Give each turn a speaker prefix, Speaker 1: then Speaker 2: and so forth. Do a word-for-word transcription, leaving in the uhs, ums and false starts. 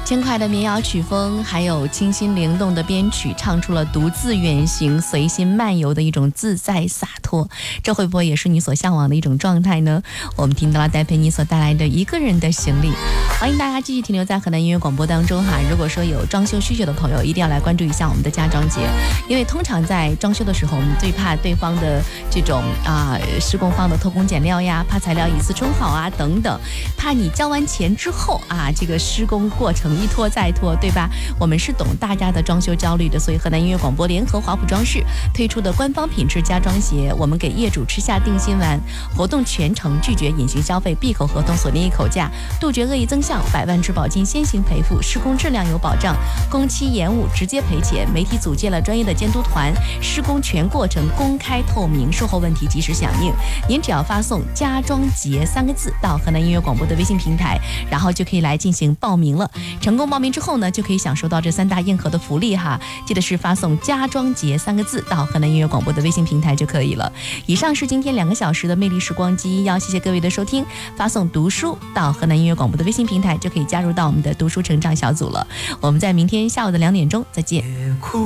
Speaker 1: 轻快的民谣曲风，还有清新灵动的编曲，唱出了独自远行、随心漫游的一种自在洒脱。这会不会也是你所向往的一种状态呢？我们听到了戴佩妮所带来的一个人的行李。欢迎大家继续停留在河南音乐广播当中哈。如果说有装修需求的朋友，一定要来关注一下我们的家装节，因为通常在装修的时候，我们最怕对方的这种啊施工方的偷工减料呀，怕材料以次充好啊等等，怕你交完钱之后啊，这个施工过程一拖再拖，对吧？我们是懂大家的装修焦虑的，所以河南音乐广播联合华普装饰推出的官方品质家装鞋，我们给业主吃下定心丸，活动全程拒绝隐形消费，闭口合同锁定一口价，杜绝恶意增项，百万质保金先行赔付，施工质量有保障，工期延误直接赔钱。媒体组建了专业的监督团，施工全过程公开透明，售后问题及时响应。您只要发送家装节三个字到河南音乐广播的微信平台，然后就可以来进行报名了。成功报名之后呢，就可以享受到这三大硬核的福利哈。记得是发送家装节三个字到河南音乐广播的微信平台就可以了。以上是今天两个小时的魅力时光机，要谢谢各位的收听。发送读书到河南音乐广播的微信平台，就可以加入到我们的读书成长小组了。我们在明天下午的两点钟再见。